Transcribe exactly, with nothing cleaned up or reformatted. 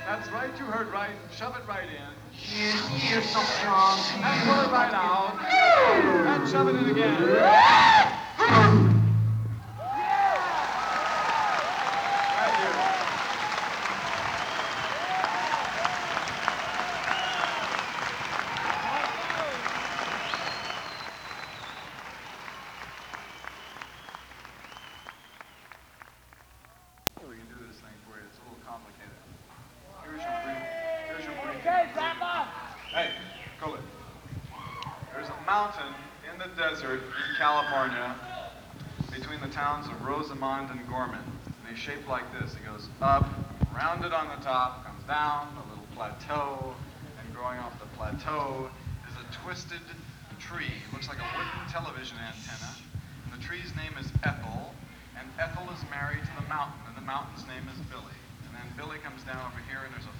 That's right, you heard right. Shove it right in. Here, here, so strong. And pull it right out. And shove it in again. Thank you. We can do this thing for you. It's a little complicated. Here's your brief. Here's your brief. Okay, Grandma. Hey, Colin. There's a mountain in the desert in California between the towns of Rosamond and Gorman. And he's shaped like this. It goes up, rounded on the top, comes down, a little plateau, and growing off the plateau is a twisted tree. It looks like a wooden television antenna. And the tree's name is Ethel, and Ethel is married to the mountain, and the mountain's name is Billy. And then Billy comes down over here, and there's a